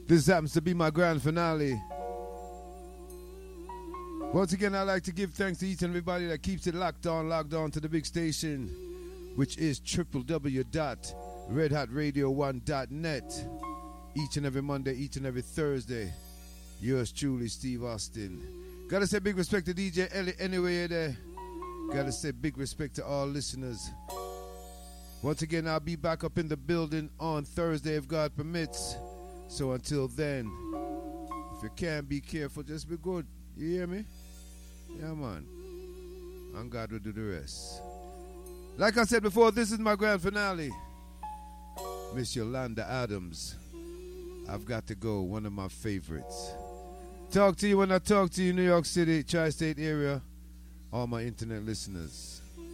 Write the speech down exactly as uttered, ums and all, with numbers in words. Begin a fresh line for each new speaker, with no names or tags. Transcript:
This happens to be my grand finale. Once again, I'd like to give thanks to each and everybody that keeps it locked on, logged on to the big station, which is w w w dot red hot radio one dot net. Each and every Monday, each and every Thursday. Yours truly, Steve Austin. Gotta say big respect to D J Ellie anyway there. Gotta say big respect to all listeners. Once again, I'll be back up in the building on Thursday if God permits. So until then, if you can, be careful, just be good. You hear me? Yeah, man. And God will do the rest. Like I said before, this is my grand finale. Miss Yolanda Adams. I've got to go, one of my favorites. Talk to you when I talk to you, New York City, tri-state area, all my internet listeners.